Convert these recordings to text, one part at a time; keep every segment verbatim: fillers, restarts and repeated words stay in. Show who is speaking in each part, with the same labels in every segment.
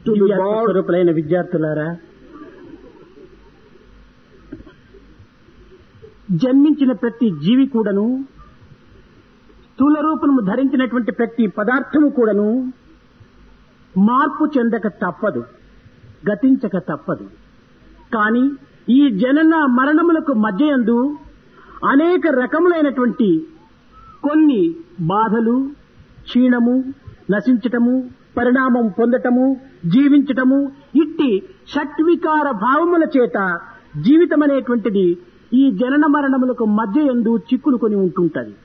Speaker 1: to the God.
Speaker 2: స్వరూపులైన విద్యార్థులారా, జన్మించిన ప్రతి జీవి కూడాను, స్థూల రూపము ధరించినటువంటి ప్రతి పదార్థము కూడాను మార్పు చెందక తప్పదు, గతించక తప్పదు. కానీ ఈ జనన మరణములకు మధ్యయందు అనేక రకములైనటువంటి కొన్ని బాధలు, క్షీణము, నశించటము, పరిణామం పొందటము, జీవించటము, ఇట్టి షట్వికార భావముల చేత జీవితం అనేటువంటిది ఈ జనన మరణములకు మధ్యయందు చిక్కులుకొని ఉంటుంటది.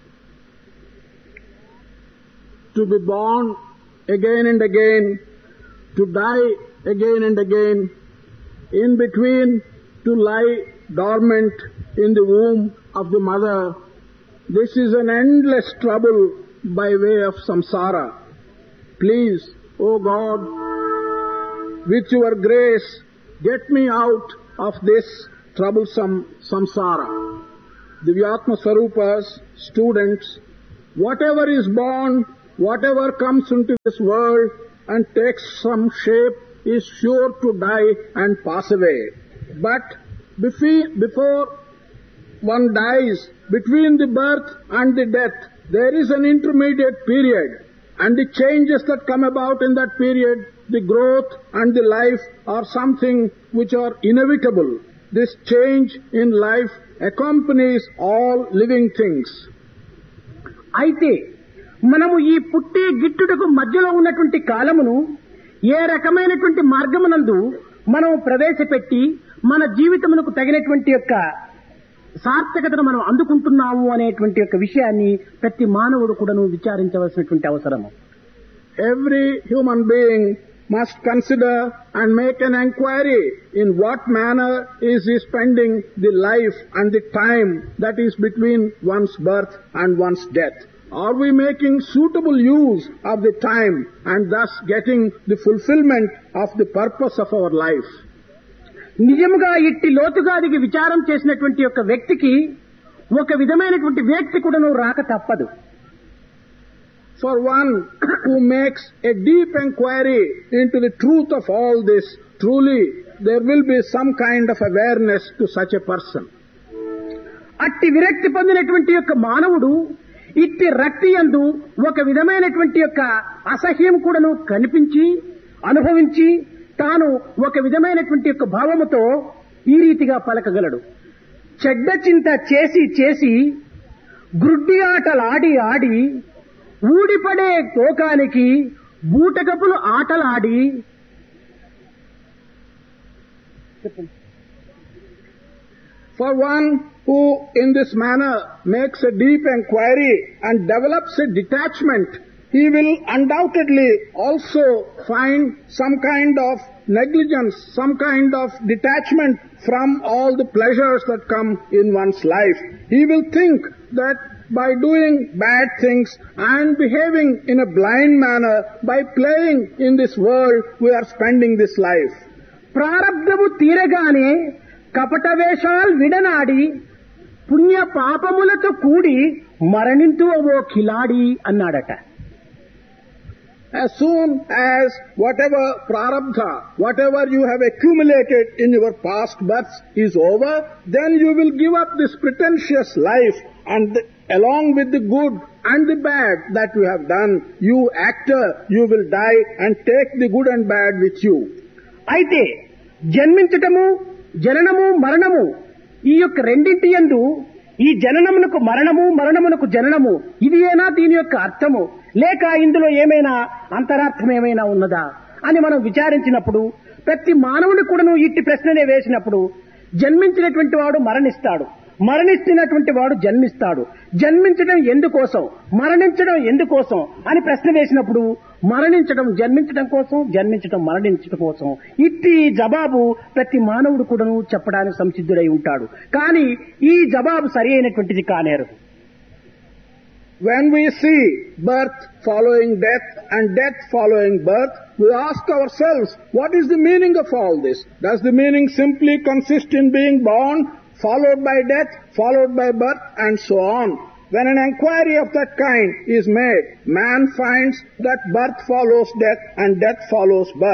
Speaker 1: To be born again and again, to die again and again, in between to lie dormant in the womb of the mother, this is an endless trouble by way of samsara. Please, O God, with your grace, get me out of this troublesome samsara. Divyatma Swarupas, students, whatever is born, whatever comes into this world and takes some shape is sure to die and pass away. But before one dies, between the birth and the death, there is an intermediate period, and the changes that come about in that period, the growth and the life are something which are inevitable. This change in life accompanies all living things.
Speaker 2: అయితే మనము ఈ పుట్టి గిట్టుటకు మధ్యలో ఉన్నటువంటి కాలమును ఏ రకమైనటువంటి మార్గమునందు మనం ప్రవేశపెట్టి మన జీవితమునకు తగినటువంటి యొక్క సార్థకతను మనం అందుకుంటున్నాము అనేటువంటి యొక్క విషయాన్ని ప్రతి మానవుడు కూడాను విచారించవలసినటువంటి అవసరము.
Speaker 1: Every human being must consider and make an enquiry in what manner is he spending the life and the time that is between one's birth and one's death. Are we making suitable use of the time and thus getting the fulfillment of the purpose of our life?
Speaker 2: నిజముగా ఇట్టి లోతుగా దిగి విచారం చేసినటువంటి యొక్క వ్యక్తికి ఒక విధమైనటువంటి వ్యక్తి కూడాను రాక తప్పదు.
Speaker 1: For one who makes a deep inquiry into the truth of all this, truly there will be some kind of awareness to such a person.
Speaker 2: అట్టి విరక్తి పొందినటువంటి యొక్క మానవుడు ఇట్టి రక్తి యందు ఒక విధమైనటువంటి యొక్క అసహ్యం కూడాను కనిపించి అనుభవించి తాను ఒక విధమైనటువంటి యొక్క భావముతో ఈ రీతిగా పలకగలడు. చెడ్డ చింత చేసి చేసి గ్రుడ్డి ఆటలాడి ఆడి ఊడిపడే తోకానికి బూటకపులు ఆటలాడి.
Speaker 1: For one who in this manner makes a deep inquiry and develops a detachment, he will undoubtedly also find some kind of negligence, some kind of detachment from all the pleasures that come in one's life. He will think that by doing bad things and behaving in a blind manner, by playing in this world, we are spending this life.
Speaker 2: ప్రారబ్ధము తీరగానే కపట వేషాలు విడనాడి పుణ్య పాపములతో కూడి మరణింతు ఓ ఖిలాడి అన్నాడట.
Speaker 1: As soon as whatever prarabdha, whatever you have accumulated in your past births is over, then you will give up this pretentious life, and the, along with the good and the bad that you have done, you actor, you will die and take the good and bad with you.
Speaker 2: అయితే జన్మించటము, జననము, మరణము ఈ యొక్క రెండింటి యందు ఈ జననమునకు మరణము, మరణమునకు జననము ఇది ఏనా దీని యొక్క అర్థము, లేక ఇందులో ఏమైనా అంతరార్థం ఏమైనా ఉన్నదా అని మనం విచారించినప్పుడు ప్రతి మానవుడు కూడాను ఇట్టి ప్రశ్ననే వేసినప్పుడు జన్మించినటువంటి వాడు మరణిస్తాడు, మరణిస్తున్నటువంటి వాడు జన్మిస్తాడు. జన్మించడం ఎందుకోసం, మరణించడం ఎందుకోసం అని ప్రశ్న వేసినప్పుడు మరణించడం జన్మించడం కోసం, జన్మించడం మరణించడం కోసం ఇట్టి జవాబు ప్రతి మానవుడు కూడాను చెప్పడానికి సంసిద్ధుడై ఉంటాడు. కానీ ఈ జవాబు సరి అయినటువంటిది కానేరదు.
Speaker 1: When we see birth following death and death following birth, we ask ourselves, what is the meaning of all this? Does the meaning simply consist in being born, followed by death, followed by birth, and so on? When an inquiry of that kind is made, man finds that birth follows death and death follows birth.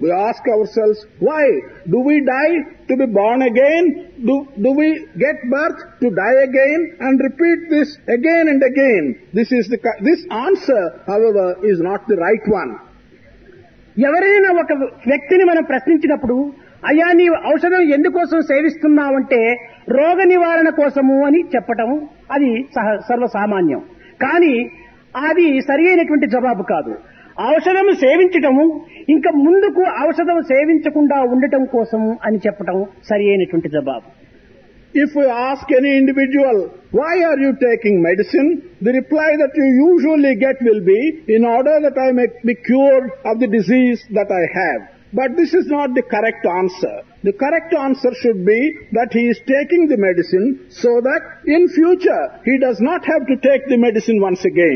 Speaker 1: We ask ourselves, why? Do we die to be born again? Do, do we get birth to die again and repeat this again and again? This is the, this answer, however, is not the right one.
Speaker 2: ఎవరైనా ఒక వ్యక్తిని మనం ప్రశ్నించినప్పుడు, అయ్యా నీవు ఔషధం ఎందుకోసం సేవిస్తున్నావంటే రోగ నివారణ కోసము అని చెప్పటం అది సర్వసామాన్యం. కానీ అది సరి అయినటువంటి జవాబు కాదు. ఔషధం సేవించటము ఇంకా ముందుకు ఔషధం సేవించకుండా ఉండటం కోసం అని చెప్పటం సరి అయినటువంటి జవాబు.
Speaker 1: If we ask any individual, why are you taking medicine? The reply that you usually get will be, in order that I may be cured of the disease that I have. But this is not the correct answer. The correct answer should be that he is taking the medicine so that in future he does not have to take the medicine once again.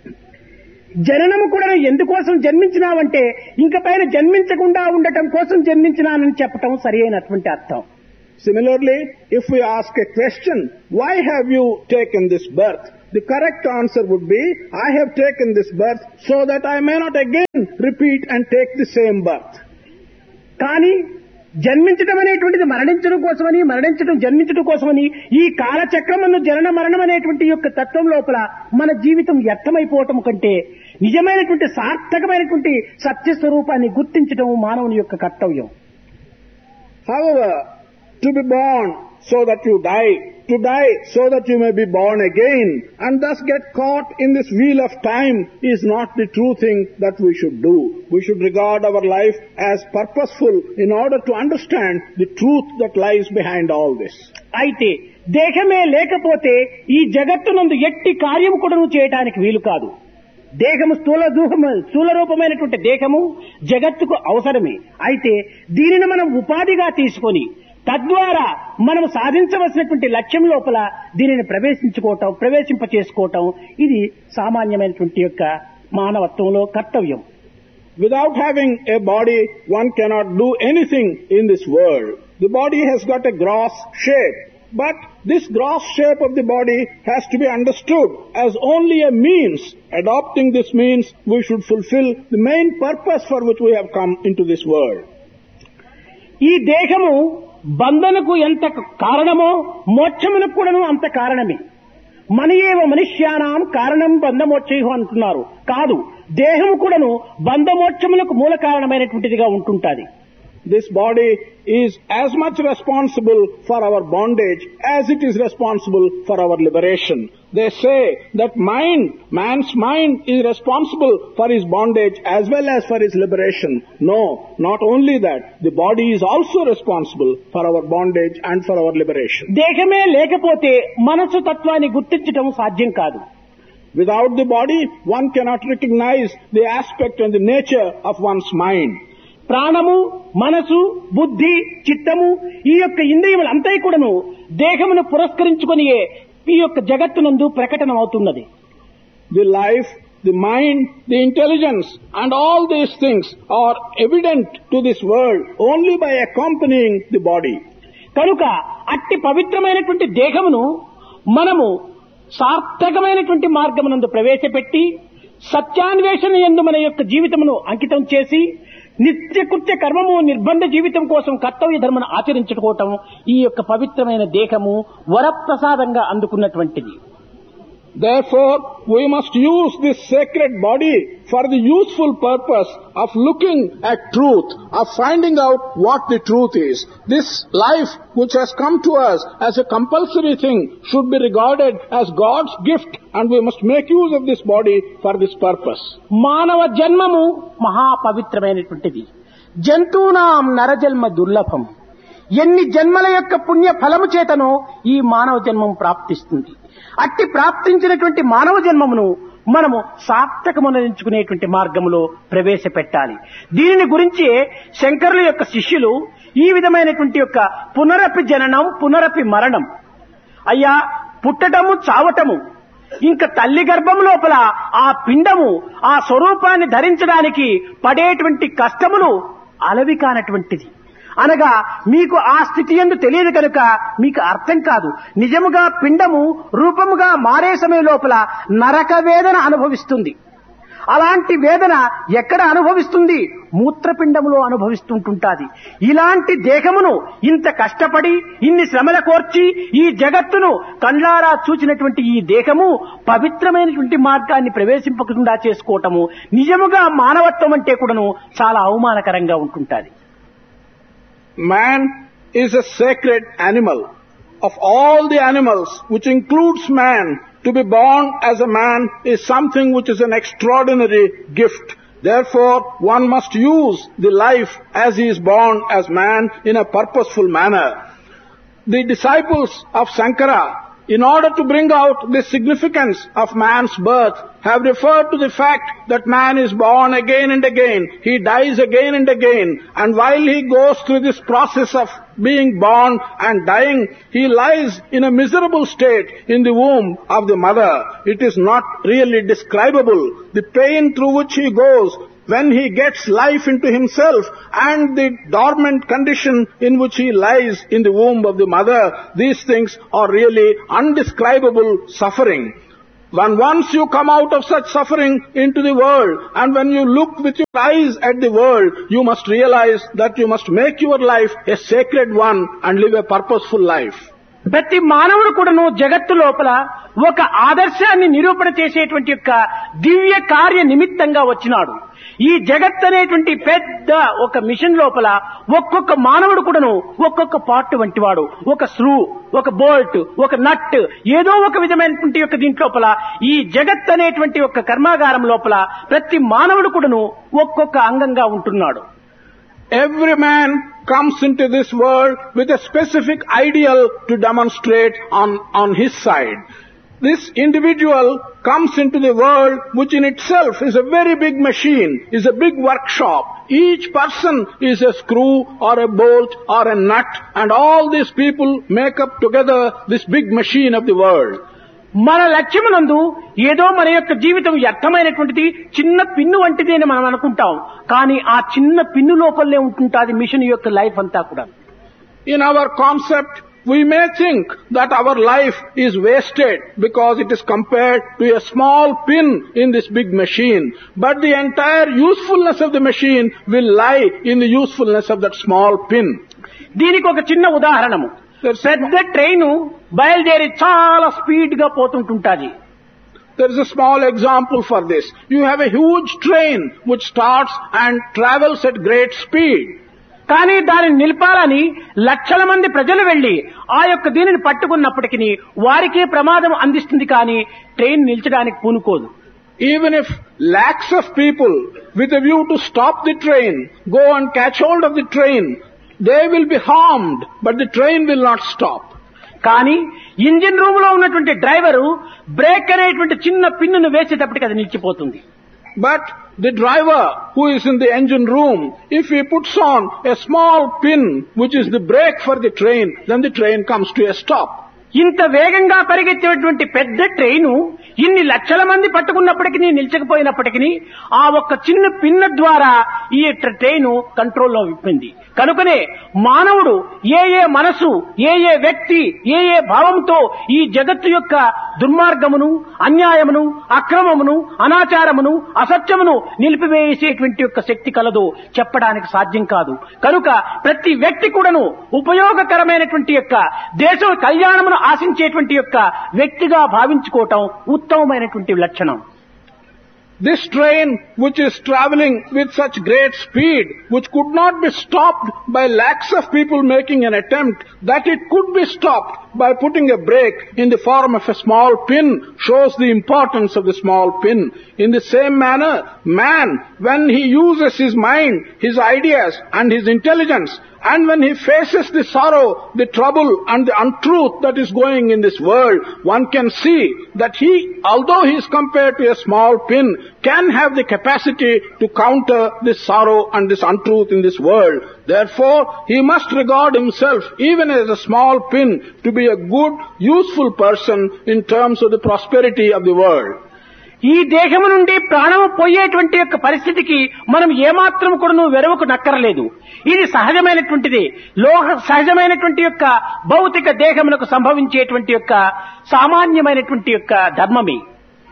Speaker 2: జననము కూడా ఎందుకోసం జన్మించినావంటే ఇంక పైన జన్మించకుండా ఉండటం కోసం జన్మించినానని చెప్పటం సరి అయినటువంటి అర్థం.
Speaker 1: Similarly, if we ask a question, why have you taken this birth? The correct answer would be, I have taken this birth so that I may not again repeat and take the same birth.
Speaker 2: కానీ జన్మించడం అనేటువంటిది మరణించడం కోసమని, మరణించడం జన్మించడం కోసమని ఈ కాలచక్రమును జనన మరణం అనేటువంటి యొక్క తత్వం లోపల మన జీవితం వ్యర్థమైపోవటం కంటే నిజమైనటువంటి సార్థకమైనటువంటి సత్యస్వరూపాన్ని గుర్తించడం మానవుని యొక్క కర్తవ్యం.
Speaker 1: However, to be born so that you die, to die so that you may be born again, and thus get caught in this wheel of time is not the true thing that we should do. We should regard our life as purposeful in order to understand the truth that lies behind all this.
Speaker 2: అయితే దేహమే లేకపోతే ఈ జగత్తునందు ఎట్టి కార్యము కూడా చేయడానికి వీలు కాదు. దేహము స్థూల దూహము స్థూల రూపమైనటువంటి దేహము జగత్తుకు అవసరమే. అయితే దీనిని మనం ఉపాధిగా తీసుకొని తద్వారా మనం సాధించవలసినటువంటి లక్ష్యం లోపల దీనిని ప్రవేశించుకోవటం ప్రవేశింప చేసుకోవటం ఇది సామాన్యమైనటువంటి యొక్క మానవత్వంలో కర్తవ్యం.
Speaker 1: Without having a body, one cannot do anything in this world. The body has got a gross shape, but this gross shape of the body has to be understood as only a means. Adopting this means, we should fulfill the main purpose for which we have come into this world.
Speaker 2: ఈ దేహము బంధనకు ఎంత కారణమో మోక్షమునకు కూడాను అంత కారణమే. మనయేవ మనుష్యానాం కారణం బంధమోక్షయు అంటున్నారు. కాదు, దేహము కూడాను బంధమోక్షములకు మూల కారణమైనటువంటిదిగా ఉంటుంటుంది.
Speaker 1: This body is as much responsible for our bondage as it is responsible for our liberation. They say that mind, man's mind is responsible for his bondage as well as for his liberation. No, not only that, the body is also responsible for our bondage and for our liberation.
Speaker 2: దేహమే లేకపోతే మనసు తత్వాన్ని గుర్తించడం సాధ్యం కాదు.
Speaker 1: Without the body, one cannot recognize the aspect and the nature of one's mind.
Speaker 2: ప్రాణము, మనసు, బుద్ధి, చిత్తము ఈ యొక్క ఇంద్రియములు అంతా కూడాను దేహమును పురస్కరించుకొని ఈ యొక్క జగత్తునందు ప్రకటనమవుతున్నది.
Speaker 1: The life, the mind, the intelligence and all these things are evident to this world only by accompanying the body.
Speaker 2: కనుక అట్టి పవిత్రమైనటువంటి దేహమును మనము సార్థకమైనటువంటి మార్గమునందు ప్రవేశపెట్టి సత్యాన్వేషణ యందు మన యొక్క జీవితమును అంకితం చేసి నిత్యకృత్య కర్మము నిర్బంధ జీవితం కోసం కర్తవ్య ధర్మను ఆచరించుకోవటం ఈ యొక్క పవిత్రమైన దేహము వరప్రసాదంగా అందుకున్నటువంటిది.
Speaker 1: Therefore, we must use this sacred body for the useful purpose of looking at truth, of finding out what the truth is. This life which has come to us as a compulsory thing should be regarded as God's gift, and we must make use of this body for this purpose.
Speaker 2: మానవ జన్మము మహా పవిత్రమైనటువంటిది. జంతువునాం నరజన్మ దుర్లభం. ఎన్ని జన్మల యొక్క పుణ్య ఫలము చేతనో ఈ మానవ జన్మం ప్రాప్తిస్తుంది. అట్టి ప్రాప్తించినటువంటి మానవ జన్మమును మనము సార్థకమునరించుకునేటువంటి మార్గములో ప్రవేశపెట్టాలి. దీనిని గురించి శంకరుల యొక్క శిష్యులు ఈ విధమైనటువంటి యొక్క పునరపి జననం పునరపి మరణం, అయ్యా పుట్టటము చావటము, ఇంకా తల్లి గర్భం లోపల ఆ పిండము ఆ స్వరూపాన్ని ధరించడానికి పడేటువంటి కష్టములు అలవి కానటువంటిది. అనగా మీకు ఆ స్థితి యందు తెలియదు కనుక మీకు అర్థం కాదు. నిజముగా పిండము రూపముగా మారే సమయం లోపల నరక వేదన అనుభవిస్తుంది. అలాంటి వేదన ఎక్కడ అనుభవిస్తుంది? మూత్రపిండములో అనుభవిస్తుంటుంటాది. ఇలాంటి దేహమును ఇంత కష్టపడి ఇన్ని శ్రమల కోర్చి ఈ జగత్తును కండ్లారా చూచినటువంటి ఈ దేహము పవిత్రమైనటువంటి మార్గాన్ని ప్రవేశింపకుండా చేసుకోవటము నిజముగా మానవత్వం అంటే కూడాను చాలా అవమానకరంగా ఉంటుంటాది.
Speaker 1: Man is a sacred animal. Of all the animals, which includes man, to be born as a man is something which is an extraordinary gift. Therefore, one must use the life as he is born as man in a purposeful manner. The disciples of Sankara, in order to bring out the significance of man's birth, have referred to the fact that man is born again and again, he dies again and again, and while he goes through this process of being born and dying, he lies in a miserable state in the womb of the mother. It is not really describable. The pain through which he goes when he gets life into himself and the dormant condition in which he lies in the womb of the mother, these things are really undescribable suffering. When once you come out of such suffering into the world, and when you look with your eyes at the world, you must realize that you must make your life a sacred one and live a purposeful life.
Speaker 2: ప్రతి మానవుడు కూడాను జగత్తు లోపల ఒక ఆదర్శాన్ని నిరూపణ చేసేటువంటి యొక్క దివ్య కార్య నిమిత్తంగా వచ్చినాడు. ఈ జగత్ అనేటువంటి పెద్ద ఒక మిషన్ లోపల ఒక్కొక్క మానవుడు కూడాను ఒక్కొక్క పార్ట్ వంటి వాడు. ఒక స్క్రూ, ఒక బోల్ట్, ఒక నట్, ఏదో ఒక విధమైనటువంటి యొక్క దీంట్లోపల ఈ జగత్ అనేటువంటి ఒక కర్మాగారం లోపల ప్రతి మానవుడు కూడాను ఒక్కొక్క అంగంగా ఉంటున్నాడు.
Speaker 1: Every man comes into this world with a specific ideal to demonstrate on, on his side. This individual comes into the world which in itself is a very big machine, is a big workshop. Each person is a screw or a bolt or a nut, and all these people make up together this big machine of the world.
Speaker 2: మన లక్ష్యమునందు ఏదో మన యొక్క జీవితం వ్యర్థమైనటువంటిది చిన్న pin వంటిది అని మనం అనుకుంటాం. కానీ ఆ చిన్న పిన్ను లోపలనే ఉంటుంటాది మిషన్ యొక్క లైఫ్ అంతా కూడా.
Speaker 1: In our concept, we may think that our life is wasted because it is compared to a small pin in this big machine. But the entire usefulness of the machine will lie in the usefulness of that small pin.
Speaker 2: దీనికి ఒక చిన్న ఉదాహరణము. పెద్ద train బయలుదేరి చాలా speed గా పోతుంటుంటాది.
Speaker 1: There is a small example for this. You have a huge train which starts and travels at great speed.
Speaker 2: కానీ దానిని నిలపాలని లక్షల మంది ప్రజలు వెళ్లి ఆ యొక్క దీనిని పట్టుకున్నప్పటికీ వారికే ప్రమాదం అందిస్తుంది, కానీ train నిల్చడానికి పూనుకోదు.
Speaker 1: Even if lakhs of people with a view to stop the train go and catch hold of the train, they will be harmed, but the train will not stop.
Speaker 2: కానీ ఇంజిన్ రూమ్ లో ఉన్నటువంటి driver break అనేటువంటి చిన్న పిన్నును వేసేటప్పటికి అది నిలిచిపోతుంది.
Speaker 1: But the driver who is in the engine room, if he puts on a small pin which is the brake for the train, then the train comes to a stop.
Speaker 2: ఇంత వేగంగా పరిగెత్తేటువంటి పెద్ద train ఇన్ని లక్షల మంది పట్టుకున్నప్పటికీ నిలిచకపోయినప్పటికీ ఆ ఒక్క చిన్న పిన్న ద్వారా ఈ ట్రైను కంట్రోల్లో విప్పింది. కనుకనే మానవుడు ఏ ఏ మనసు, ఏ ఏ వ్యక్తి, ఏ ఏ భావంతో ఈ జగత్తు యొక్క దుర్మార్గమును, అన్యాయమును, అక్రమమును, అనాచారమును, అసత్యమును నిలిపివేసేటువంటి యొక్క శక్తి కలదో చెప్పడానికి సాధ్యం కాదు. కనుక ప్రతి వ్యక్తి కూడాను ఉపయోగకరమైనటువంటి యొక్క దేశ కళ్యాణమును ఆశించేటువంటి యొక్క వ్యక్తిగా భావించుకోవటం ఉత్తమమైనటువంటి లక్షణం.
Speaker 1: This train which is traveling with such great speed, which could not be stopped by lakhs of people making an attempt, that it could be stopped by putting a brake in the form of a small pin, shows the importance of the small pin. In the same manner, man, when he uses his mind, his ideas and his intelligence, and when he faces the sorrow, the trouble and the untruth that is going in this world, one can see that he, although he is compared to a small pin, can have the capacity to counter this sorrow and this untruth in this world. Therefore, he must regard himself, even as a small pin, to be a good, useful person in terms of the prosperity of the world.
Speaker 2: ఈ దేహము నుండి ప్రాణము పోయేటువంటి యొక్క పరిస్థితికి మనం ఏమాత్రం కూడా వెరవకు నక్కరలేదు. ఇది సహజమైనటువంటిది. లోహ సహజమైనటువంటి యొక్క భౌతిక దేహములకు సంభవించేటువంటి యొక్క సామాన్యమైనటువంటి యొక్క ధర్మమే.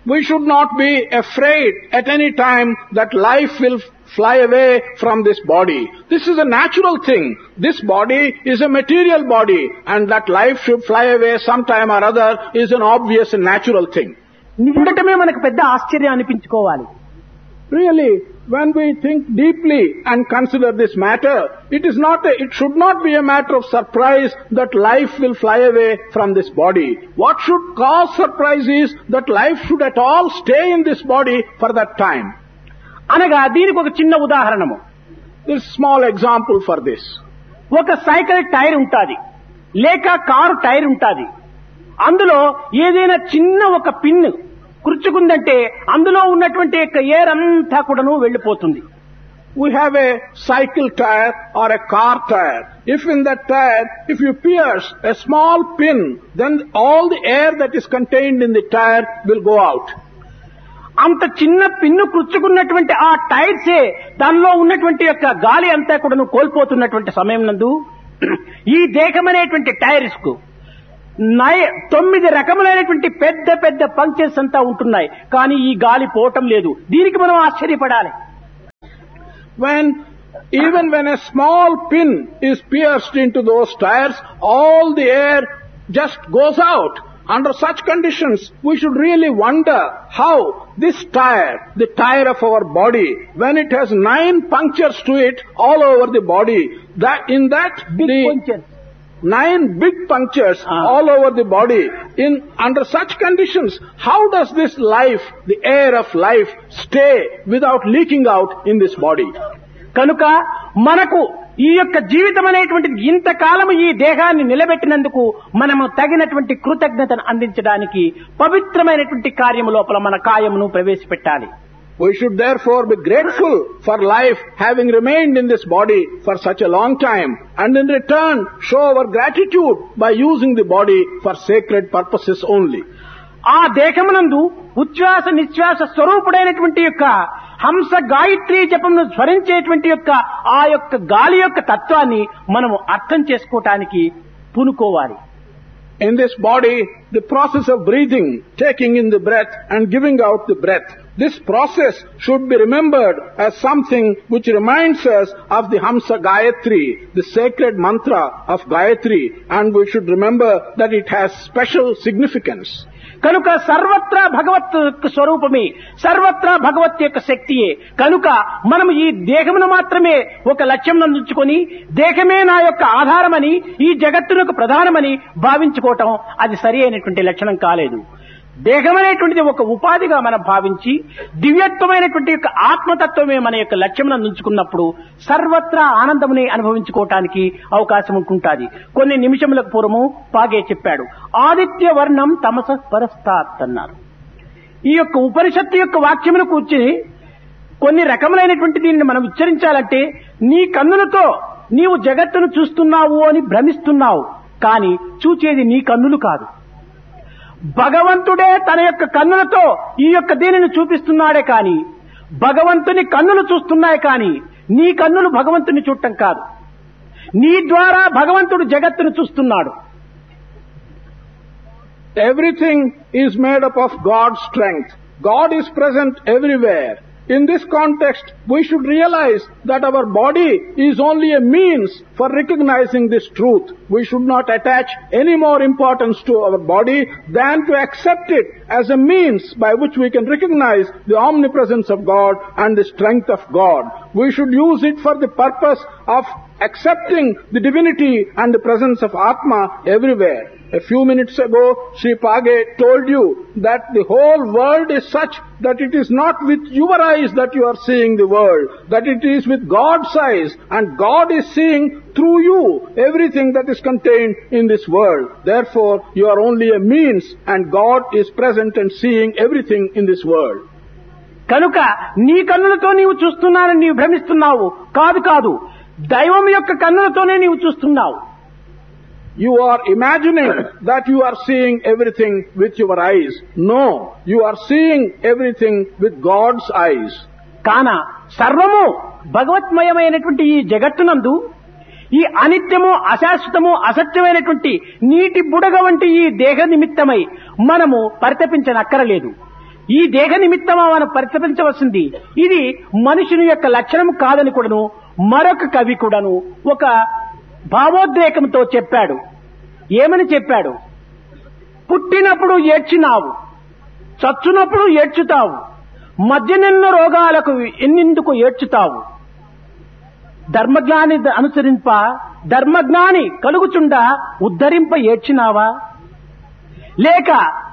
Speaker 1: we should not be afraid at any time that life will fly away from this body. This is a natural thing. This body is a material body, and that life should fly away sometime or other is an obvious and natural thing.
Speaker 2: ఉండటమే మనకు పెద్ద ఆశ్చర్యం అనిపించుకోవాలి.
Speaker 1: Really, when we think deeply and consider this matter, it is not a, it should not be a matter of surprise that life will fly away from this body. What should cause surprise is that life should at all stay in this body for that time.
Speaker 2: అనగా దీనికి ఒక చిన్న ఉదాహరణము.
Speaker 1: This is a small example for this.
Speaker 2: ఒక cycle tyre ఉంటాది, లేక car tyre ఉంటాది. అందులో ఏదైనా చిన్న ఒక పిన్ కుర్చుకుందంటే అందులో ఉన్నటువంటి ఎయిర్ అంతా కూడాను వెళ్లిపోతుంది.
Speaker 1: We have a cycle tire or a car tire. If in that tire, if you pierce a small pin, then all the air that is contained in the tire will go out.
Speaker 2: అంత చిన్న pin కుర్చుకున్నటువంటి ఆ టైర్సే దానిలో ఉన్నటువంటి యొక్క గాలి అంతా కూడాను కోల్పోతున్నటువంటి సమయం నందు ఈ దేహమనేటువంటి టైర్స్ కు తొమ్మిది రకములైనటువంటి పెద్ద పెద్ద పంక్చర్స్ అంతా ఉంటున్నాయి, కానీ ఈ గాలి పోవటం లేదు. దీనికి మనం ఆశ్చర్యపడాలి.
Speaker 1: When even when a small pin is pierced into those tires, all the air just goes out. Under such conditions, we should really wonder how this tire, the tire of our body, when it has nine punctures to it all over the body, that in that
Speaker 2: big
Speaker 1: the
Speaker 2: punctures.
Speaker 1: nine big punctures ah. all over the body, in under such conditions, how does this life, the air of life, stay without leaking out in this body?
Speaker 2: కనుక మనకు ఈ యొక్క జీవితం అనేటువంటిది ఇంతకాలం ఈ దేహాన్ని నిలబెట్టినందుకు మనము తగినటువంటి కృతజ్ఞతను అందించడానికి పవిత్రమైనటువంటి కార్యము లోపల మన కాయమును ప్రవేశపెట్టాలి.
Speaker 1: We should therefore be grateful for life having remained in this body for such a long time, and in return show our gratitude by using the body for sacred purposes only.
Speaker 2: ఆ దేహమునందు ఉచ్ఛ్వాస నిశ్వాస స్వరూపుడైనటువంటి యొక్క హంస గాయత్రి జపమును స్మరించేటువంటి యొక్క ఆ యొక్క గాలి యొక్క తత్వాన్ని మనము అర్థం చేసుకోవటానికి పూనుకోవాలి.
Speaker 1: In this body, the process of breathing, taking in the breath and giving out the breath, this process should be remembered as something which reminds us of the Hamsa Gayatri, the sacred mantra of Gayatri, and we should remember that it has special significance.
Speaker 2: కనుక సర్వత్రా భగవత్ యొక్క స్వరూపమే, సర్వత్రా భగవత్ యొక్క శక్తియే. కనుక మనం ఈ దేహమును మాత్రమే ఒక లక్ష్యం నందుకొని దేహమే నా యొక్క ఆధారమని, ఈ జగత్తునకు ప్రధానమని భావించుకోవటం అది సరి అయినటువంటి లక్షణం కాలేదు. దేహం అనేటువంటిది ఒక ఉపాధిగా మనం భావించి దివ్యత్వమైనటువంటి యొక్క ఆత్మతత్వమే మన యొక్క లక్ష్యం నందుకున్నప్పుడు సర్వత్రా ఆనందముని అనుభవించుకోవటానికి అవకాశం ఉంటుంటుంది. కొన్ని నిమిషములకు పూర్వము పాగే చెప్పాడు, ఆదిత్య వర్ణం తమస పరస్తాత్ అన్నారు. ఈ యొక్క ఉపనిషత్తు యొక్క వాక్యమును కూర్చుని కొన్ని రకములైనటువంటి దీనిని మనం ఉచ్చరించాలంటే నీ కన్నులతో నీవు జగత్తును చూస్తున్నావు అని భ్రమిస్తున్నావు, కానీ చూచేది నీ కన్నులు కాదు. భగవంతుడే తన యొక్క కన్నులతో ఈ యొక్క దీనిని చూపిస్తున్నాడే కాని భగవంతుని కన్నులు చూస్తున్నాయి, కానీ నీ కన్నులు భగవంతుని చూడటం కాదు. నీ ద్వారా భగవంతుడు జగత్తును చూస్తున్నాడు.
Speaker 1: Everything is made up of God's strength. God is present everywhere. In this context, we should realize that our body is only a means for recognizing this truth. We should not attach any more importance to our body than to accept it as a means by which we can recognize the omnipresence of God and the strength of God. We should use it for the purpose of accepting the divinity and the presence of Atma everywhere. A few minutes ago, Sri Page told you that the whole world is such that it is not with your eyes that you are seeing the world, that it is with God's eyes, and God is seeing through you everything that is contained in this world. Therefore, you are only a means, and God is present and seeing everything in this world.
Speaker 2: కనుక నీ కన్నులతో నీవు చూస్తున్నానని నీవు భ్రమిస్తున్నావు. కాదు కాదు, దైవం యొక్క కన్నులతోనే నీవు చూస్తున్నావు.
Speaker 1: You are imagining that you are seeing everything with your eyes. No, you are seeing everything with God's eyes.
Speaker 2: కాన సర్వము భగవత్మయమైనటువంటి ఈ జగత్తునందు ఈ అనిత్యము, అశాశ్వతము, అసత్యమైనటువంటి నీటి బుడగ వంటి ఈ దేహ నిమిత్తమై మనము పరితపించనక్కరలేదు. ఈ దేహ నిమిత్తమా మనం పరితపించవలసింది. ఇది మనుషుని యొక్క లక్షణం కాదని కూడాను మరొక కవి కూడాను ఒక భావోద్రేకంతో చెప్పాడు. ఏమని చెప్పాడు? పుట్టినప్పుడు ఏడ్చినావు, చచ్చునప్పుడు ఏడ్చుతావు, మధ్యనెన్నో రోగాలకు ఎన్నెందుకు ఏడ్చుతావు, ధర్మజ్ఞాని అనుసరింప ధర్మజ్ఞాని కలుగుచుండా ఉద్ధరింప ఏడ్చినావా, లేక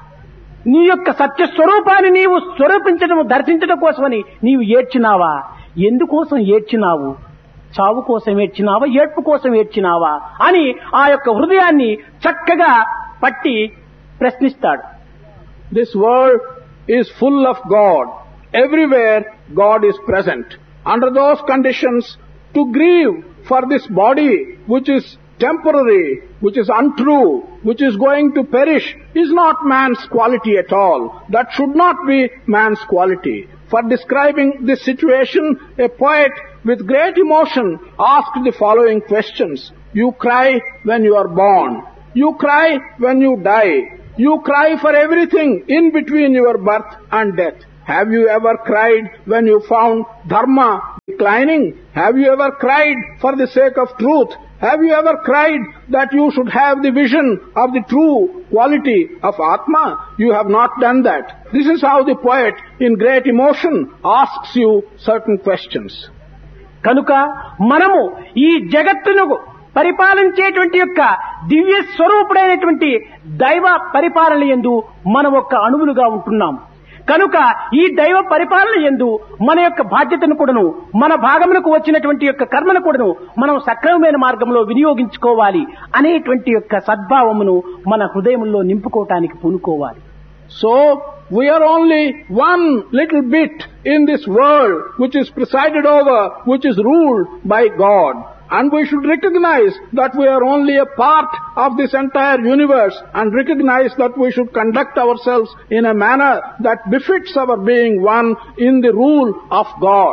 Speaker 2: నీ యొక్క సత్య స్వరూపాన్ని నీవు స్వరూపించడం దర్శించడం కోసమని నీవు ఏడ్చినావా? ఎందుకోసం ఏడ్చినావు? చావు కోసం ఏడ్చినావా, ఏడ్పు కోసం ఏడ్చినావా అని ఆ యొక్క హృదయాన్ని చక్కగా పట్టి ప్రశ్నిస్తాడు.
Speaker 1: This world is full of God. Everywhere God is present. Under those conditions, to grieve for this body which is temporary, which is untrue, which is going to perish, is not man's quality at all. That should not be man's quality. For describing this situation, a poet with great emotion asked the following questions. You cry when you are born. You cry when you die. You cry for everything in between your birth and death. Have you ever cried when you found dharma declining? Have you ever cried for the sake of truth? Have you ever cried that you should have the vision of the true quality of Atma? You have not done that. This is how the poet, in great emotion, asks you certain questions.
Speaker 2: కనుక మనము ఈ జగత్తును పరిపాలించేటువంటి యొక్క దివ్య స్వరూపుడైనటువంటి దైవ పరిపాలన యందు మనం ఒక్క అణువులుగా ఉంటున్నాం. కనుక ఈ దైవ పరిపాలన యందు మన యొక్క బాధ్యతను కూడాను, మన భాగమునకు వచ్చినటువంటి యొక్క కర్మను కూడాను మనం సక్రమమైన మార్గంలో వినియోగించుకోవాలి అనేటువంటి యొక్క సద్భావమును మన హృదయంలో నింపుకోవటానికి పూనుకోవాలి.
Speaker 1: So, we are only one little bit in this world which is presided over, which is ruled by God. And we should recognize that we are only a part of this entire universe, and recognize that we should conduct ourselves in a manner that befits our being one in the rule of God.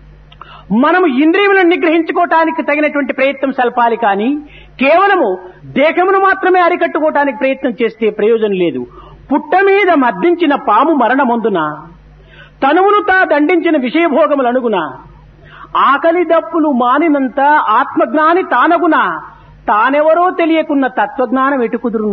Speaker 2: మనము ఇంద్రియములను నిగ్రహించుకోవటానికి తగినటువంటి ప్రయత్నం సల్పాలి కానీ కేవలము దేహమును మాత్రమే అరికట్టుకోవటానికి ప్రయత్నం చేస్తే ప్రయోజనం లేదు. పుట్ట మీద మద్దించిన పాము మరణమందున తనువును తా దండించిన విషయభోగములనుగున ఆకలి దప్పులు మానినంత ఆత్మజ్ఞాని తానగున తానెవరో తెలియకున్న తత్వజ్ఞానం ఎటుకుదురును.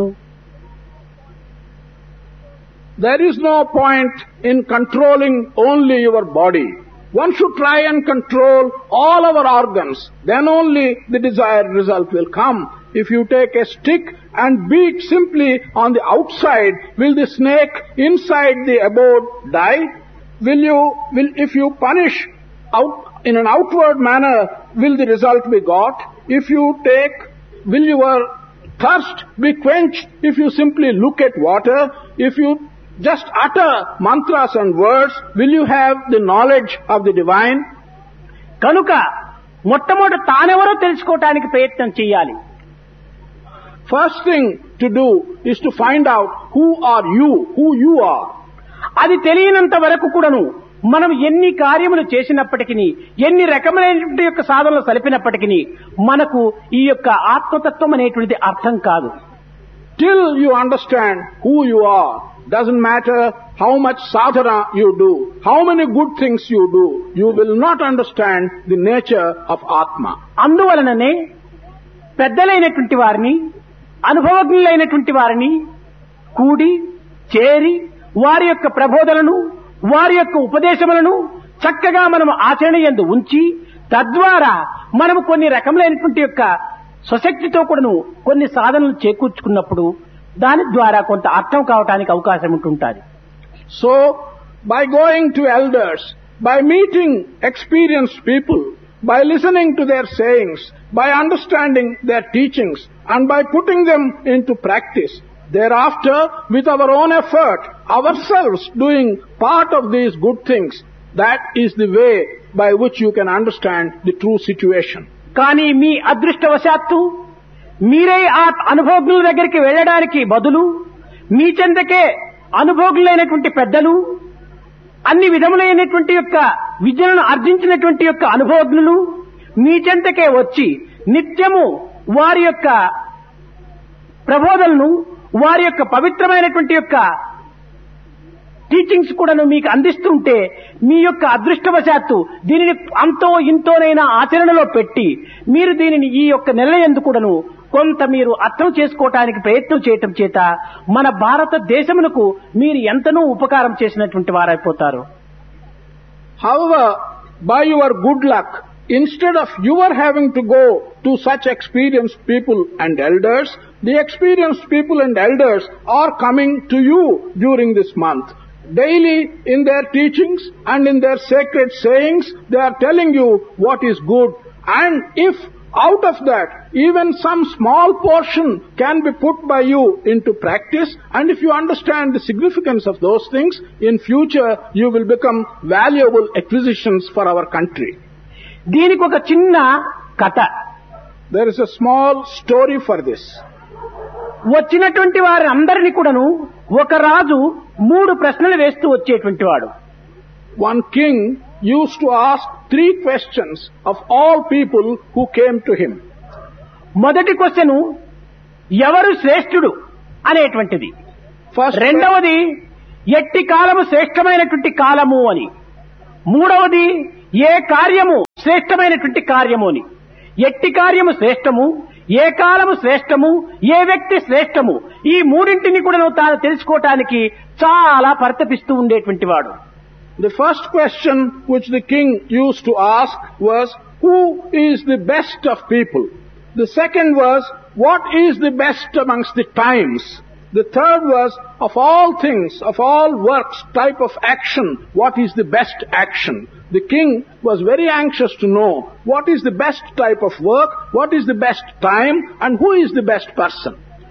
Speaker 1: There is no point in controlling only your body. One should try and control all our organs. Then only the desired result will come. If you take a stick and beat simply on the outside, will the snake inside the abode die? Will you, will, if you punish out in an outward manner, will the result be got? If you take, will your thirst be quenched if you simply look at water? If you just utter mantras and words, will you have the knowledge of the divine?
Speaker 2: కనుక మొట్టమొదట తానెవరో తెలుసుకోవటానికి ప్రయత్నం చేయాలి.
Speaker 1: First thing to do is to find out who are you, who you are.
Speaker 2: అది తెలియనంత వరకు కూడాను మనం ఎన్ని కార్యములు చేసినప్పటికీ, ఎన్ని రకమైనటువంటి యొక్క సాధనలు సలిపినప్పటికీ మనకు ఈ యొక్క ఆత్మతత్వం అనేటువంటిది అర్థం కాదు.
Speaker 1: Till you understand who you are, doesn't matter how much sadhana you do, how many good things you do, you will not understand the nature of Atma.
Speaker 2: అందువలననే పెద్దలైనటువంటి వారిని, అనుభవజ్ఞులైనటువంటి వారిని కూడి చేరి వారి యొక్క ప్రబోధనను, వారి యొక్క ఉపదేశములను చక్కగా మనం ఆచరణ యందు ఉంచి తద్వారా మనము కొన్ని రకములైనటువంటి యొక్క స్వశక్తితో కూడాను కొన్ని సాధనలు చేకూర్చుకున్నప్పుడు దాని ద్వారా కొంత అర్థం కావటానికి అవకాశం ఉంటుంటుంది.
Speaker 1: So, by going to elders, by meeting experienced people, by listening to their sayings, by understanding their teachings, and by putting them into practice, thereafter, with our own effort, ourselves doing part of these good things, that is the way by which you can understand the true situation.
Speaker 2: కానీ మీ అదృష్టవశాత్తు మీరే ఆ అనుభవజ్ఞుల దగ్గరికి వెళ్ళడానికి బదులు మీ చెందకే అనుభవజ్ఞులైనటువంటి పెద్దలు, అన్ని విధములైనటువంటి యొక్క విద్యలను ఆర్జించినటువంటి యొక్క అనుభవజ్ఞులు మీ చెంతకే వచ్చి నిత్యము వారి యొక్క ప్రబోధనను, వారి యొక్క పవిత్రమైనటువంటి యొక్క టీచింగ్స్ కూడాను మీకు అందిస్తుంటే మీ యొక్క అదృష్టవశాత్తు దీనిని అంతో ఇంతోనైనా ఆచరణలో పెట్టి మీరు దీనిని ఈ యొక్క నెలయందు కూడాను కొంత మీరు అర్థం చేసుకోవటానికి ప్రయత్నం చేయటం చేత మన భారతదేశమునకు మీరు ఎంతనో ఉపకారం చేసినటువంటి వారైపోతారు.
Speaker 1: However, by your good luck, instead of your having to go to such experienced people and elders, the experienced people and elders are coming to you during this month. Daily in their teachings and in their sacred sayings, they are telling you what is good. And if out of that, even some small portion can be put by you into practice, and if you understand the significance of those things, in future you will become valuable acquisitions for our country.
Speaker 2: దీనికి ఒక చిన్న కథ.
Speaker 1: There is a small story for this.
Speaker 2: వచ్చినటువంటి వారి అందరినీ కూడాను ఒక రాజు మూడు ప్రశ్నలు వేస్తూ వచ్చేటువంటి వాడు.
Speaker 1: One king used to ask three questions of all people who came to him.
Speaker 2: మొదటి క్వశ్చన్ ఎవరు శ్రేష్ఠుడు అనేటువంటిది. రెండవది ఎట్టి కాలము శ్రేష్టమైనటువంటి కాలము అని. మూడవది ఏ కార్యము శ్రేష్టమైనటువంటి కార్యము అని. ఎట్టి కార్యము శ్రేష్టము, ఏ కాలము శ్రేష్టము, ఏ వ్యక్తి శ్రేష్టము, ఈ మూడింటిని కూడా తాను తెలుసుకోవటానికి చాలా పరితపిస్తూ ఉండేటువంటి వాడు.
Speaker 1: The first question which the king used to ask was, who is the best of people? The second was, what is the best amongst the times? The third was, of all things, of all works, type of action, what is the best action? The king was very anxious to know what is the best type of work, what is the best time, and who is the best person.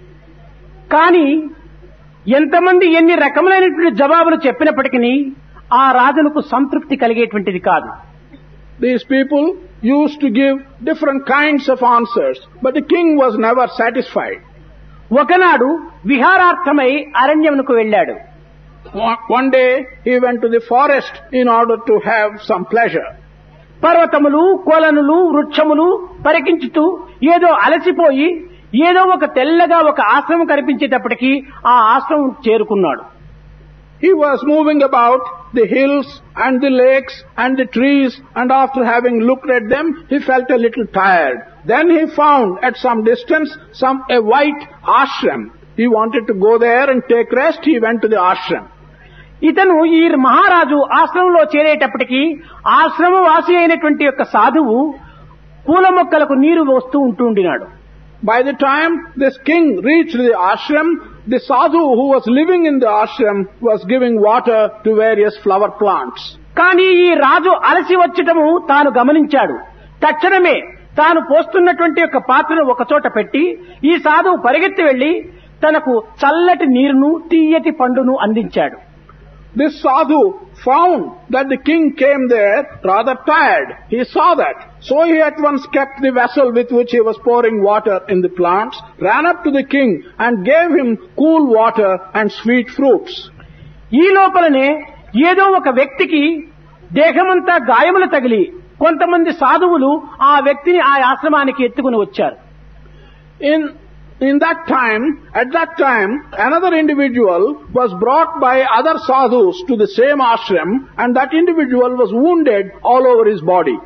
Speaker 2: కానీ ఎంతమంది ఎన్ని రకములైనటువంటి జవాబులు చెప్పినప్పటికీ ఆ రాజులకు సంతృప్తి కలిగేటువంటిది కాదు.
Speaker 1: These people used to give different kinds of answers, but the king was never satisfied.
Speaker 2: ఒకనాడు విహారార్థమై అరణ్యమునకు వెళ్ళాడు.
Speaker 1: One day he went to the forest in order to have some pleasure.
Speaker 2: పర్వతములు, కొలనులు, వృక్షములు పరికించుతూ ఏదో అలసిపోయి ఏదో ఒక తెల్లగా ఒక ఆశ్రమం కనిపించేటప్పటికీ ఆ ఆశ్రమం చేరుకున్నాడు.
Speaker 1: He was moving about the hills and the lakes and the trees, and after having looked at them, he felt a little tired. Then he found at some distance some a white ashram. He wanted to go there and take rest. He went to the ashram.
Speaker 2: ఇతను ఈ మహారాజు ఆశ్రమంలో చేరేటప్పటికీ ఆశ్రమవాసి అయినటువంటి యొక్క సాధువు పూల మొక్కలకు నీరు పోస్తూ ఉంటుండినాడు.
Speaker 1: By the time this king reached the ashram, the sadhu who was living in the ashram was giving water to various flower plants.
Speaker 2: కానీ ఈ రాజు అలసి వచ్చటము తాను గమనించాడు. తక్షణమే తాను పోస్తున్నటువంటి యొక్క పాత్రను ఒక చోట పెట్టి ఈ సాధువు పరిగెత్తి వెళ్లి తనకు చల్లటి నీరును తీయటి పండును అందించాడు.
Speaker 1: This sadhu found that the king came there rather tired. He saw that. So he at once kept the vessel with which he was pouring water in the plants, ran up to the king and gave him cool water and sweet fruits.
Speaker 2: ఈ లోపలనే ఏదో ఒక వ్యక్తికి దేహమంతా గాయములు తగిలి కొంతమంది సాధువులు ఆ వ్యక్తిని ఆ ఆశ్రమానికి ఎత్తుకుని వచ్చారు.
Speaker 1: In In that time, at that time, another individual was brought by other sadhus to the same ashram, and that individual was wounded all over his body.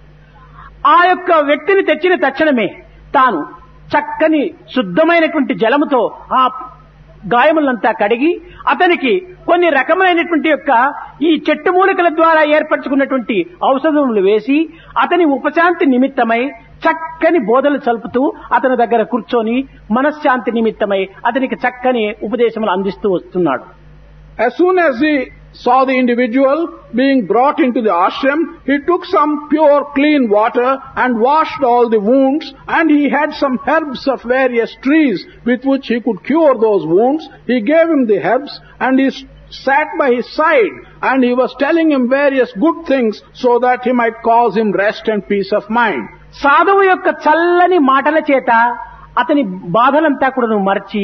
Speaker 2: ఆ యొక్క వ్యక్తిని తెచ్చిన తక్షణమే తాను చక్కని శుద్ధమైనటువంటి జలముతో ఆ గాయములంతా కడిగి అతనికి కొన్ని రకమైనటువంటి యొక్క ఈ చెట్టు మూలికల ద్వారా ఏర్పరచుకున్నటువంటి ఔషధములు వేసి అతని ఉపశాంతి నిమిత్తమై చక్కని బోధలు చల్పుతూ అతని దగ్గర కూర్చొని మనశ్శాంతి నిమిత్తమై అతనికి చక్కని ఉపదేశములు అందిస్తూ వస్తున్నాడు.
Speaker 1: As soon as he saw the individual being brought into the ashram, he took some pure clean water and washed all the wounds, and he had some herbs of various trees with which he could cure those wounds. He gave him the herbs and he sat by his side, and he was telling him various good things so that he might cause him rest and peace of mind.
Speaker 2: సాధువు యొక్క చల్లని మాటల చేత అతని బాధలంతా కూడా మర్చి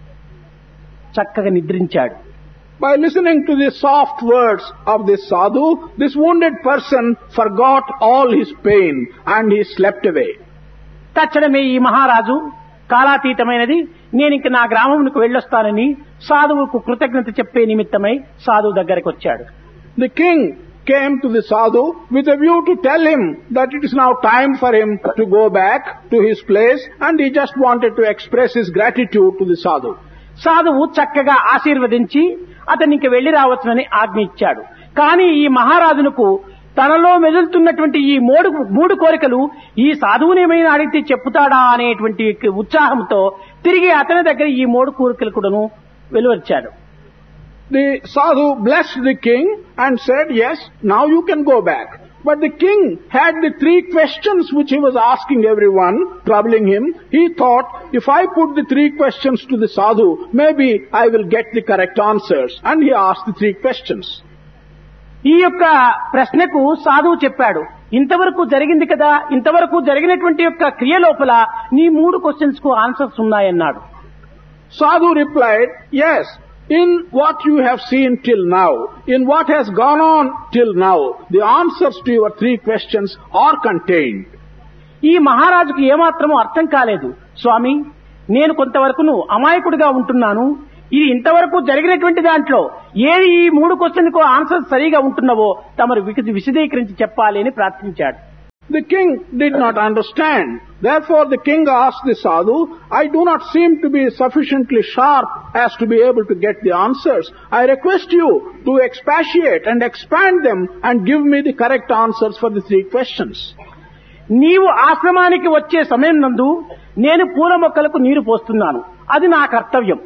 Speaker 2: చక్కగా నిద్రించాడు.
Speaker 1: By listening to the soft words of this sadhu, this wounded person forgot all his pain and he slept away.
Speaker 2: తక్షణమే ఈ మహారాజు కాలాతీతమైనది నేను ఇంక నా గ్రామంకు వెళ్ళొస్తానని సాధువుకు కృతజ్ఞత చెప్పే నిమిత్తమై సాధువు దగ్గరికి వచ్చాడు.
Speaker 1: The king came to the sadhu with a view to tell him that it is now time for him to go back to his place, and he just wanted to express his gratitude to the sadhu.
Speaker 2: సాధువు చక్కగా ఆశీర్వదించి అతనికి ఇంక వెళ్లి రావచ్చునని ఆజ్ఞ ఇచ్చాడు. కానీ ఈ మహారాజునకు తనలో మెదులుతున్నటువంటి ఈ మూడు మూడు కోరికలు ఈ సాధువుని ఏమైనా అడిగితే చెప్పుతాడా అనేటువంటి ఉత్సాహంతో తిరిగి అతని దగ్గర ఈ మూడు కోరికలు కూడాను వెలువచ్చాడు.
Speaker 1: The sadhu blessed the king and said, yes, now you can go back. But the king had the three questions which he was asking everyone, troubling him. He thought, if I put the three questions to the sadhu, maybe I will get the correct answers. And he asked the three questions.
Speaker 2: ఈ యొక్క ప్రశ్నకు సాధువు చెప్పాడు, ఇంతవరకు జరిగింది కదా, ఇంతవరకు జరిగినటువంటి యొక్క క్రియ లోపల నీ మూడు క్వశ్చన్స్ కు answers ఉన్నాయన్నాడు.
Speaker 1: Sadhu replied, yes, in what you have seen till now, in what has gone on till now, the answers to your three questions are contained.
Speaker 2: ఈ మహారాజుకు ఏమాత్రమూ అర్థం కాలేదు. స్వామి, నేను కొంతవరకును అమాయకుడిగా ఉంటున్నాను, ఇది ఇంతవరకు జరిగినటువంటి దాంట్లో ఏది ఈ మూడు క్వశ్చన్ కు ఆన్సర్ సరిగా ఉంటున్నావో తమరు విశదీకరించి చెప్పాలి అని ప్రార్థించాడు.
Speaker 1: The king did not understand. Therefore the king asked the sadhu, I do not seem to be sufficiently sharp as to be able to get the answers. I request you to expatiate and expand them and give me the correct answers for the three questions.
Speaker 2: నీవు ఆశ్రమానికి వచ్చే సమయం నందు నేను పూల మొక్కలకు నీరు పోస్తున్నాను, అది నా కర్తవ్యం.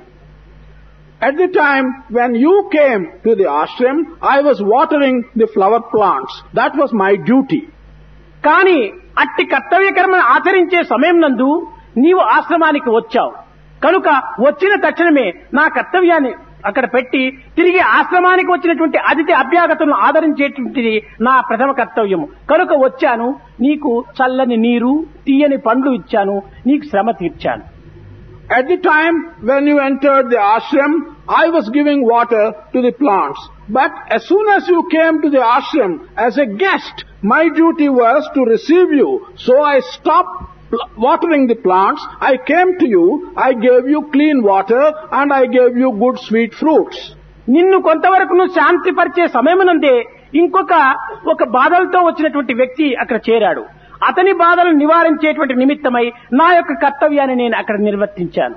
Speaker 1: At the time when you came to the ashram, I was watering the flower plants. That was my duty.
Speaker 2: కానీ అట్టి కర్తవ్య కర్మను ఆచరించే సమయం నందు నీవు ఆశ్రమానికి వచ్చావు కనుక వచ్చిన తక్షణమే నా కర్తవ్యాన్ని అక్కడ పెట్టి తిరిగి ఆశ్రమానికి వచ్చినటువంటి అతిథి అభ్యాగతులను ఆదరించేటువంటిది నా ప్రథమ కర్తవ్యము. కనుక వచ్చాను, నీకు చల్లని నీరు తీయని పండ్లు ఇచ్చాను, నీకు శ్రమ తీర్చాను.
Speaker 1: At the time when you entered the ashram, I was giving water to the plants. But as soon as you came to the ashram as a guest, my duty was to receive you. So I stopped watering the plants. I came to you, I gave you clean water, and I gave you good sweet fruits.
Speaker 2: నిన్ను కొంతవరకు శాంతిపరిచే సమయమునందే ఇంకొక ఒక బాధలతో వచ్చినటువంటి వ్యక్తి అక్కడ చేరాడు. అతని బాధలను నివారించేటువంటి నిమిత్తమై నా యొక్క కర్తవ్యాన్ని నేను అక్కడ నిర్వర్తించాను.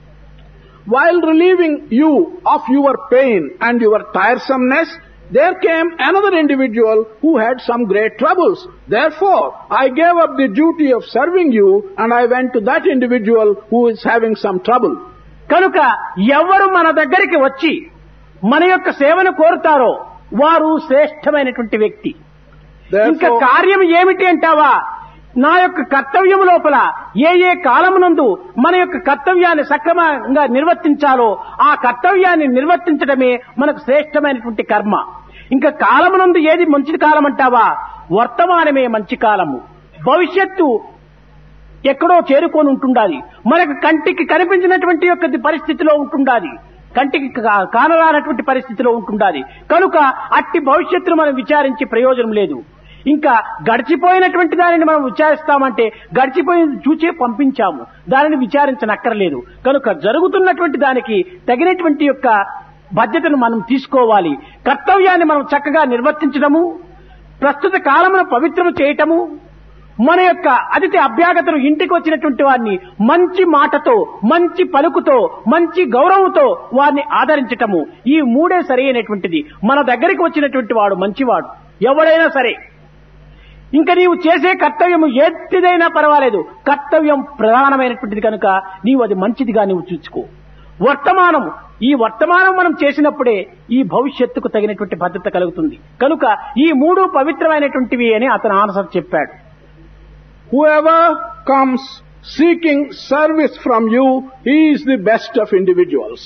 Speaker 1: While relieving you of your pain and your tiresomeness, there came another individual who had some great troubles. Therefore, I gave up the duty of serving you and I went to that individual who is having some trouble.
Speaker 2: కనుక ఎవరు మన దగ్గరికి వచ్చి మన యొక్క సేవను కోరుతారో వారు శ్రేష్టమైనటువంటి వ్యక్తి. ఇంకా కార్యం ఏమిటి అంటావా, నా యొక్క కర్తవ్యం లోపల ఏ ఏ కాలమునందు మన యొక్క కర్తవ్యాన్ని సక్రమంగా నిర్వర్తించాలో ఆ కర్తవ్యాన్ని నిర్వర్తించడమే మనకు శ్రేష్టమైనటువంటి కర్మ. ఇంకా కాలమునందు ఏది మంచి కాలం అంటావా, వర్తమానమే మంచి కాలము. భవిష్యత్తు ఎక్కడో చేరుకొని ఉంటుండాలి, మనకు కంటికి కనిపించినటువంటి యొక్క పరిస్థితిలో ఉంటుండాలి, కంటికి కానరానటువంటి పరిస్థితిలో ఉంటుండాలి. కనుక అట్టి భవిష్యత్తును మనం విచారించి ప్రయోజనం లేదు. ఇంకా గడిచిపోయినటువంటి దానిని మనం విచారిస్తామంటే గడిచిపోయింది చూచే పంపించాము, దానిని విచారించనక్కర్లేదు. కనుక జరుగుతున్నటువంటి దానికి తగినటువంటి యొక్క బాధ్యతను మనం తీసుకోవాలి. కర్తవ్యాన్ని మనం చక్కగా నిర్వర్తించడము, ప్రస్తుత కాలమును పవిత్రము చేయటము, మన యొక్క అతిథి అభ్యాగతను ఇంటికి వచ్చినటువంటి వారిని మంచి మాటతో మంచి పలుకుతో మంచి గౌరవంతో వారిని ఆదరించటము, ఈ మూడే సరైనటువంటిది. మన దగ్గరికి వచ్చినటువంటి వాడు మంచివాడు ఎవడైనా సరే. ఇంకా నీవు చేసే కర్తవ్యం ఎట్టిదైనా పర్వాలేదు, కర్తవ్యం ప్రధానమైనటువంటిది కనుక నీవు అది మంచిదిగా నీవు చూసుకో. వర్తమానం, ఈ వర్తమానం మనం చేసినప్పుడే ఈ భవిష్యత్తుకు తగినటువంటి భద్రత కలుగుతుంది. కనుక ఈ మూడు పవిత్రమైనటువంటివి అని అతను ఆన్సర్ చెప్పాడు.
Speaker 1: Whoever comes seeking service from you, he is the best of individuals.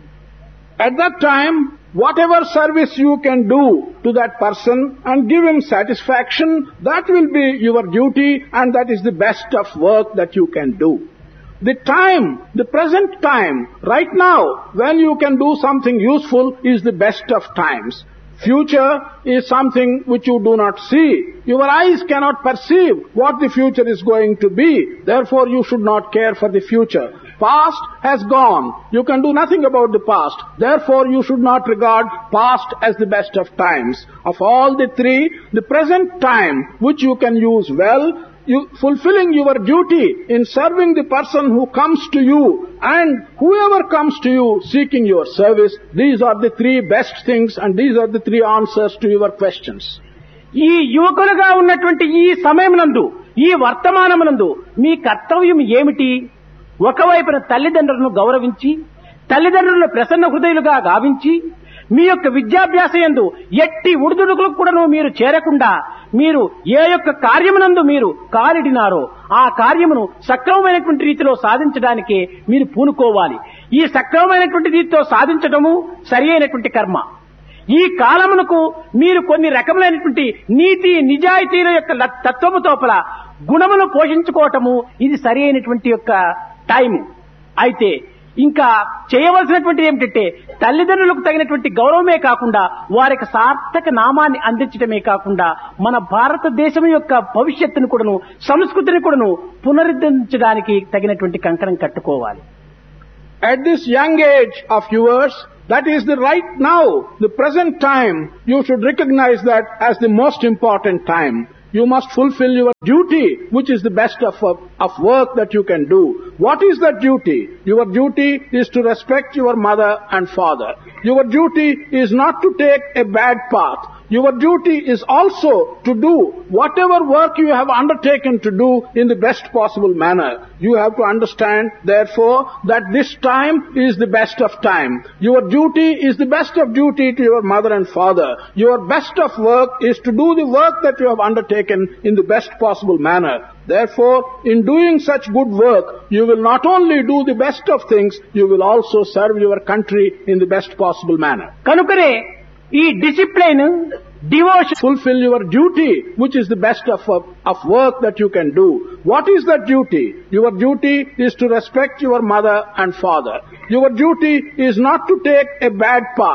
Speaker 1: At that time, whatever service you can do to that person and give him satisfaction, that will be your duty and that is the best of work that you can do. The time, the present time, right now, when you can do something useful is the best of times. Future is something which you do not see. Your eyes cannot perceive what the future is going to be. Therefore, you should not care for the future. Past has gone. You can do nothing about the past. Therefore, you should not regard past as the best of times. Of all the three, the present time, which you can use well, you fulfilling your duty in serving the person who comes to you and whoever comes to you seeking your service, these are the three best things and these are the three answers to your questions.
Speaker 2: ఈ యువకులుగా ఉన్నటువంటి ఈ సమయమునందు, ఈ వర్తమానమునందు మీ కర్తవ్యం ఏమిటి? ఒకవైపున తల్లిదండ్రులను గౌరవించి, తల్లిదండ్రులను ప్రసన్న హృదయులుగా గావించి, మీ యొక్క విద్యాభ్యాసయందు ఎట్టి ఉడుదుడుకులకు కూడాను మీరు చేరకుండా, మీరు ఏ యొక్క కార్యమునందు మీరు కాలిడినారో ఆ కార్యమును సక్రమమైనటువంటి రీతిలో సాధించడానికే మీరు పూనుకోవాలి. ఈ సక్రమమైనటువంటి రీతిలో సాధించడము సరి అయినటువంటి కర్మ. ఈ కాలమునకు మీరు కొన్ని రకములైనటువంటి నీతి నిజాయితీల యొక్క తత్వము తోపల గుణమును పోషించుకోవటము ఇది సరి అయినటువంటి యొక్క టైము. అయితే ఇంకా చేయవలసినటువంటి ఏమిటంటే తల్లిదండ్రులకు తగినటువంటి గౌరవమే కాకుండా వారికి సార్థక నామాన్ని అందించడమే కాకుండా మన భారతదేశం యొక్క భవిష్యత్తును కూడాను సంస్కృతిని కూడాను పునరుద్ధరించడానికి తగినటువంటి కంకణం కట్టుకోవాలి.
Speaker 1: At this young age of yours, that is the right now, the present time, you should recognize that as the most important time. You must fulfill your duty, which is the best of, of work that you can do. What is that duty? Your duty is to respect your mother and father. Your duty is not to take a bad path. Your duty is also to do whatever work you have undertaken to do in the best possible manner. You have to understand, therefore, that this time is the best of time. Your duty is the best of duty to your mother and father. Your best of work is to do the work that you have undertaken in the best possible manner. Therefore, in doing such good work, you will not only do the best of things, you will also serve your country in the best possible manner.
Speaker 2: Kanukare, ఈ discipline, devotion,
Speaker 1: fulfill your duty, which is the best of, of, of work that you can do. What is that duty? Your duty is to respect your mother and father. Your duty is not to take a bad path.